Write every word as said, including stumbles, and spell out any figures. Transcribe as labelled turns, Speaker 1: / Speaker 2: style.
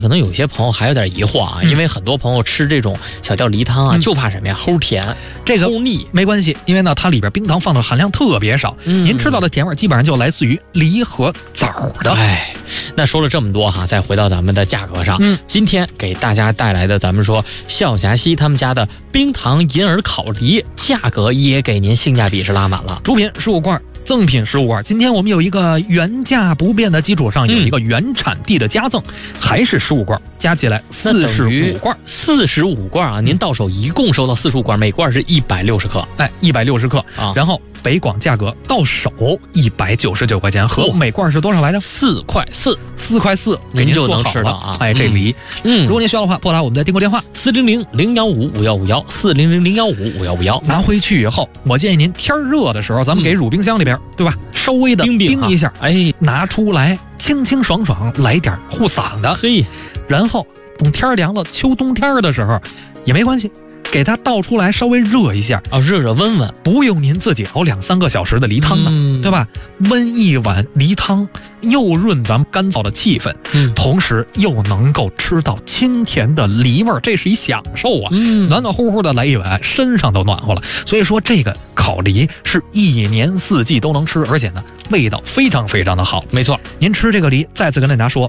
Speaker 1: 可能有些朋友还有点疑惑啊，嗯、因为很多朋友吃这种小吊梨汤啊，嗯、就怕什么呀？齁甜，
Speaker 2: 这个
Speaker 1: 齁腻。
Speaker 2: 没关系，因为呢，它里边冰糖放的含量特别少，嗯、您吃到的甜味基本上就来自于梨和枣的。
Speaker 1: 哎，那说了这么多哈，再回到咱们的价格上，嗯，今天给大家带来的咱们说笑霞西他们家的冰糖银耳烤梨，价格也给您性价比是拉满了，
Speaker 2: 主品十五罐。赠品十五罐，今天我们有一个原价不变的基础上，有一个原产地的加赠，嗯、还是十五罐，加起来四十五罐，
Speaker 1: 四十五罐啊！您到手一共收到四十五罐，每罐是一百六十克，
Speaker 2: 哎，一百六十克啊。然后北广价格到手一百九十九块钱，和每罐是多少来着？
Speaker 1: 四块四，
Speaker 2: 四块四，
Speaker 1: 您就能吃到啊！
Speaker 2: 哎，这梨，嗯，如果您需要的话，拨打我们的订购电话
Speaker 1: 四零零零幺五五幺五幺四零零零幺五五幺五幺。
Speaker 2: 拿回去以后，我建议您天热的时候，咱们给乳冰箱里边。对吧？稍微的冰一下，
Speaker 1: 哎，
Speaker 2: 拿出来，清清爽爽，来点护嗓的。
Speaker 1: 嘿，
Speaker 2: 然后等天凉了，秋冬天的时候也没关系，给它倒出来，稍微热一下
Speaker 1: 啊，热热温温，
Speaker 2: 不用您自己熬两三个小时的梨汤了，嗯、对吧？温一碗梨汤，又润咱们干燥的气氛，嗯，同时又能够吃到清甜的梨味儿，这是一享受啊！嗯，暖暖乎乎的来一碗，身上都暖和了。所以说，这个烤梨是一年四季都能吃，而且呢，味道非常非常的好。
Speaker 1: 没错，
Speaker 2: 您吃这个梨，再次跟大家说，